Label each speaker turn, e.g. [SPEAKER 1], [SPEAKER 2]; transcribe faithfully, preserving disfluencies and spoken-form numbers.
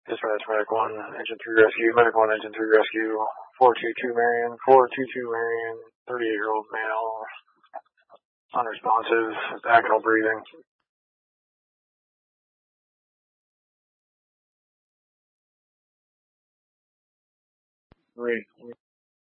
[SPEAKER 1] Dispatch, Medic one, Engine three Rescue, Medic one, Engine three Rescue, four two two Marion, four two two Marion, thirty-eight-year-old male, unresponsive, agonal breathing. Three.